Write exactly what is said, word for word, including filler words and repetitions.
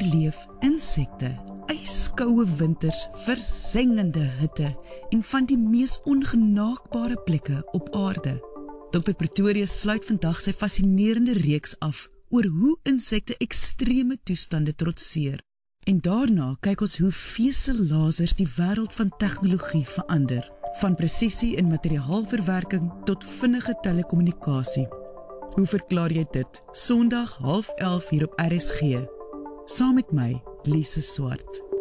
oorleef insekte, yskoue winters, versengende hitte en van die mees ongenaakbare plekke op aarde. dokter Pretorius sluit vandag sy fascinerende reeks af oor hoe insekte ekstreme toestande trotseer. En daarna kyk ons hoe vesellasers die wêreld van tegnologie verander, van presisie in materiaalverwerking tot vinnige telekommunikasie. Hoe verklaar jy dit? Sondag half elf hier op R S G. Saam met my, Lise Swart.